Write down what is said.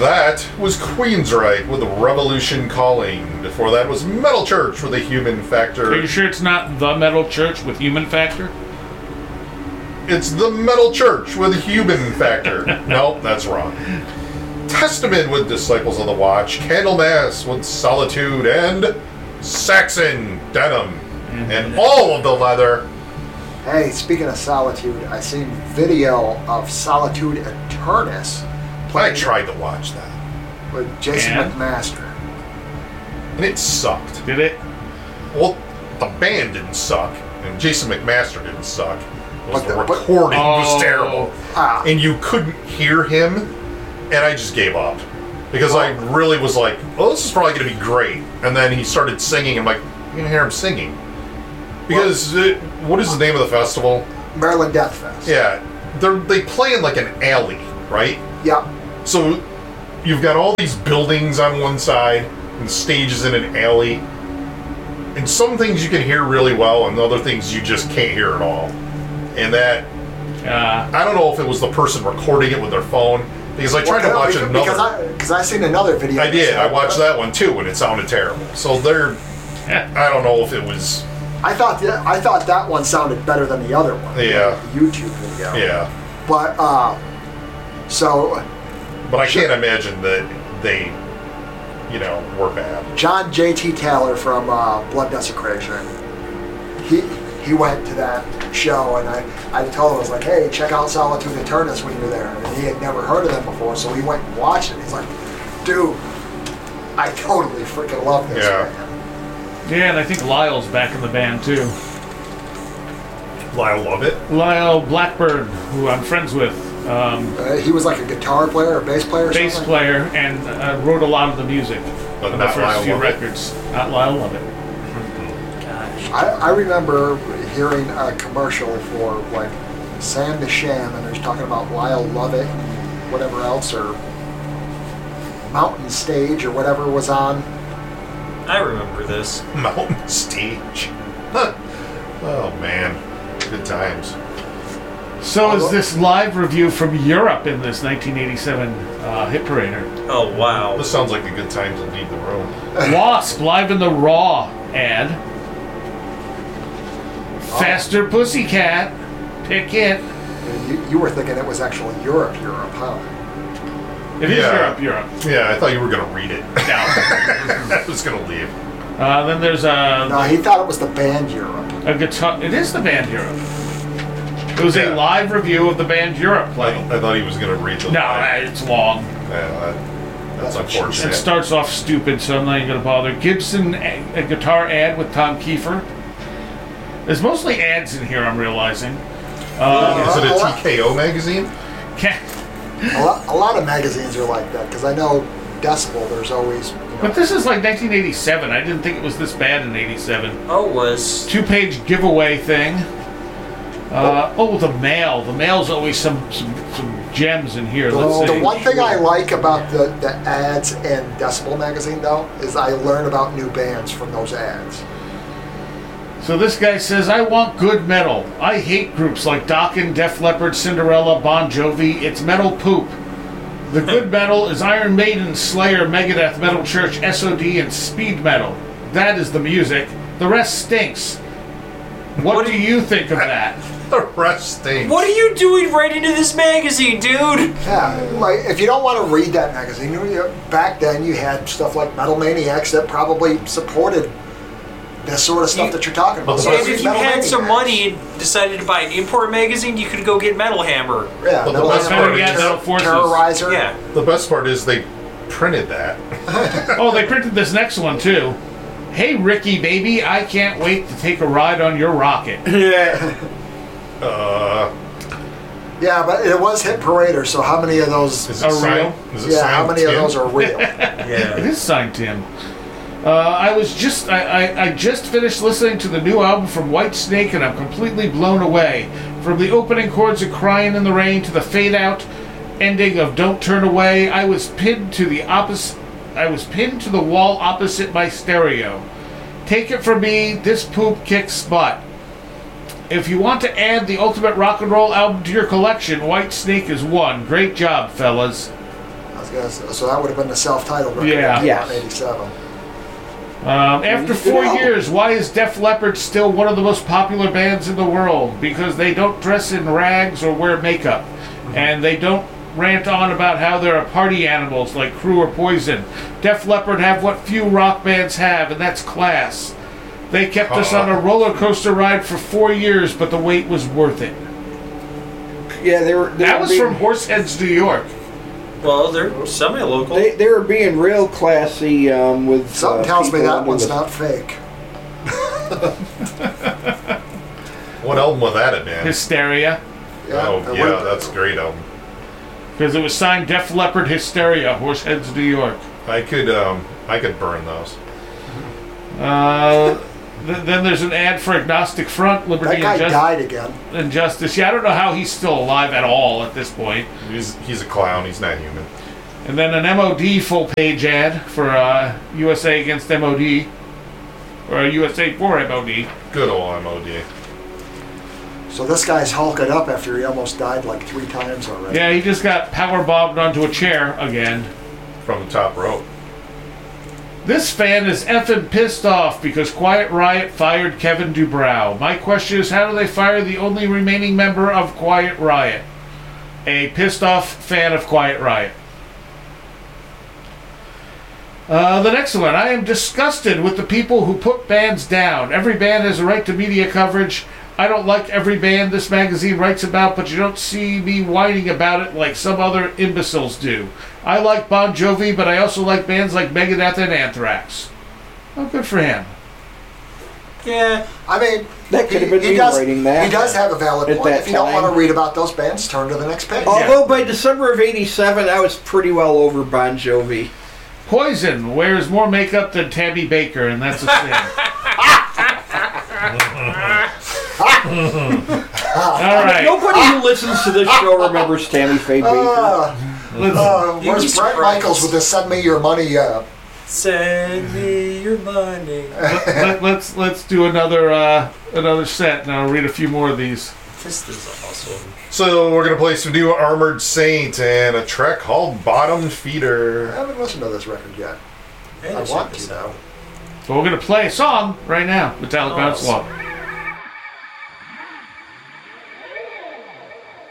That was Queensryche with Revolution Calling. Before that was Metal Church with a Human Factor. Are you sure it's not The Metal Church with Human Factor? It's The Metal Church with a Human Factor. Nope, that's wrong. Testament with Disciples of the Watch. Candlemass with Solitude. And Saxon Denim. And all of the leather. Hey, speaking of Solitude, I seen video of Solitude Eternus I tried to watch that. with Jason And? McMaster. And it sucked. Did it? Well, the band didn't suck. And Jason McMaster didn't suck. It was But the the- but- recording was Oh. terrible. Ah. And you couldn't hear him. And I just gave up. Because I really was like, oh, this is probably going to be great. And then he started singing. I'm like, you can hear him singing. Because, what is the name of the festival? Maryland Death Fest. Yeah, they play in like an alley, right? Yep. So you've got all these buildings on one side and the stage is in an alley. And some things you can hear really well and other things you just can't hear at all. And that, I don't know if it was the person recording it with their phone. Because I tried to watch another. Because I seen another video. I did. I watched that one too and it sounded terrible. So I don't know if it was... I thought that one sounded better than the other one. Yeah. The YouTube video. Yeah. But so But I can't imagine that they, were bad. John J.T. Taylor from Blood Desecration, he went to that show, and I told him, I was like, hey, check out Solitude Eternus when you're there. And he had never heard of them before, so he went and watched it. He's like, dude, I totally freaking love this Yeah. band. Yeah, and I think Lyle's back in the band too. Lyle Lovett. Lyle Blackbird, who I'm friends with, He was like a guitar player or bass player or bass something? player, and wrote a lot of the music But on the not first Lyle few Lovett. records. Not Lyle Lovett. I remember hearing a commercial for like Sam the Sham, and it was talking about Lyle Lovett and whatever else, or Mountain Stage or whatever was on. I remember this. Mountain Stage. Huh. Oh, man. Good times. So is this live review from Europe in this 1987 Hit Parader. Oh, wow. This sounds like a good time to leave the room. Wasp, live in the Raw ad. Faster Pussycat, pick it. You were thinking it was actually Europe, huh? It is Yeah. Europe. Yeah, I thought you were going to read it. No. I was going to leave. Then there's No, he thought it was the band Europe. a guitar. It is the band Europe. It was Yeah. a live review of the band Europe playing. I thought he was going to read the No, line. it's long. Yeah, that's That's what she It unfortunate. starts off stupid, so I'm not even going to bother. Gibson, a guitar ad with Tom Kiefer. There's mostly ads in here, I'm realizing. Is it a TKO magazine? A lot of magazines are like that, because I know Decibel, there's always... But this is like 1987. I didn't think it was this bad in 87. Oh, it was. 2-page giveaway thing. The mail. The mail's always some gems in here. Let's The see. one thing I like about the ads in Decibel magazine, though, is I learn about new bands from those ads. So this guy says, I want good metal. I hate groups like Dokken, Def Leppard, Cinderella, Bon Jovi. It's metal poop. The good metal is Iron Maiden, Slayer, Megadeth, Metal Church, SOD, and speed metal. That is the music. The rest stinks. What do you think of that? The rest stinks. What are you doing right into this magazine, dude? Yeah, like, if you don't want to read that magazine, back then you had stuff like Metal Maniacs that probably supported this sort of stuff that you're talking about. But So the And read if you Metal had some Maniacs. money and decided to buy an import magazine, you could go get Metal Hammer. Yeah, But the Metal best Hammer, part is- Metal Forces. Terrorizer. Yeah. The best part is they printed that. Oh, they printed this next one, too. Hey, Ricky, baby, I can't wait to take a ride on your rocket. Yeah. Yeah, but it was Hit Parader, so how many of those... Is A it signed? real? Is it Yeah, signed how many of Tim? those are real? It Yeah. is signed Tim. I just finished listening to the new album from Whitesnake, and I'm completely blown away. From the opening chords of Crying in the Rain to the fade out ending of Don't Turn Away, I was pinned to the wall opposite my stereo. Take it from me, this poop kicks butt. If you want to add the ultimate rock and roll album to your collection, Whitesnake is one. Great job, fellas. was gonna say, so that would have been the self-titled record. Yeah. in Yes. 87. After Good 4 album. years, why is Def Leppard still one of the most popular bands in the world? Because they don't dress in rags or wear makeup. And they don't rant on about how they're party animals like Crew or Poison. Def Leppard have what few rock bands have, and that's class. They kept us on a roller coaster ride for 4 years, but the wait was worth it. Yeah, they were. That was from Horseheads, New York. Well, they're semi-local. They were being real classy with. Something tells me people that under one's the- not fake. What album was that in, man? Hysteria. Oh, it yeah, would've- that's a great album. Because it was signed Def Leppard Hysteria, Horseheads, New York. I could burn those. Then there's an ad for Agnostic Front, Liberty That guy and died again. Justice. Yeah, I don't know how he's still alive at all at this point. He's a clown. He's not human. And then an MOD full-page ad for USA against MOD, or USA for MOD. Good old MOD. So this guy's hulking up after he almost died like 3 times already. Yeah, he just got power bombed onto a chair again. From the top rope. This fan is effing pissed off because Quiet Riot fired Kevin Dubrow. My question is, how do they fire the only remaining member of Quiet Riot? A pissed off fan of Quiet Riot. The next one. I am disgusted with the people who put bands down. Every band has a right to media coverage. I don't like every band this magazine writes about, but you don't see me whining about it like some other imbeciles do. I like Bon Jovi, but I also like bands like Megadeth and Anthrax. Oh, good for him. Yeah. I mean, That could have been me writing that. He does have a valid at point. that If you don't time. want to read about those bands, turn to the next page. Although by December of '87, I was pretty well over Bon Jovi. Poison wears more makeup than Tammy Baker, and that's a sin. All right. Nobody who listens to this show remembers Tammy Faye Baker. Let's, You'd be Where's Brett surprised. Michaels with the "Send Me Your Money"? Send me your money. let's do another set, and I'll read a few more of these. This is awesome. So we're gonna play some new Armored Saint and a track called Bottom Feeder. I haven't listened to this record yet. Hey, I check want this to out. though. But we're gonna play a song right now, Metallic Oh, Onslaught.